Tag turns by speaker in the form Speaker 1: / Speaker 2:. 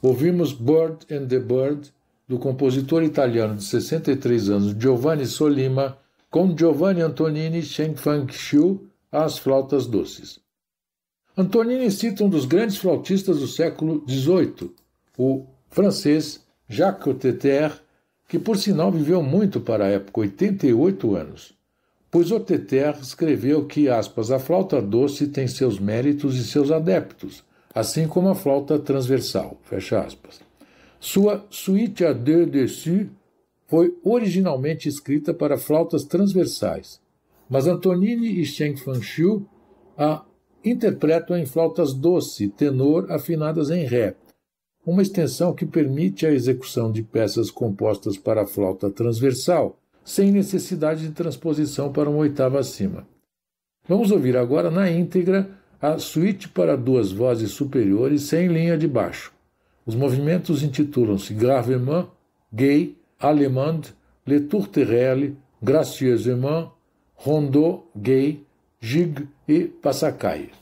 Speaker 1: ouvimos Bird and the Bird, do compositor italiano de 63 anos Giovanni Sollima, com Giovanni Antonini e Cheng Fang-Xiu às flautas doces. Antonini cita um dos grandes flautistas do século XVIII, o francês Jacques Oteter, que por sinal viveu muito para a época, 88 anos, pois Oteter escreveu que, aspas, a flauta doce tem seus méritos e seus adeptos, assim como a flauta transversal, fecha aspas. Sua Suite à deux dessus foi originalmente escrita para flautas transversais, mas Antonini e Cheng Fang-Xiu a interpretam em flautas doce, tenor, afinadas em ré, uma extensão que permite a execução de peças compostas para a flauta transversal, sem necessidade de transposição para uma oitava acima. Vamos ouvir agora na íntegra a suíte para duas vozes superiores sem linha de baixo. Os movimentos intitulam-se Gravement, Gai, Allemande, Le Tourterelle, Gracieusement, Rondeau, Gai, Gigue e Passacaille.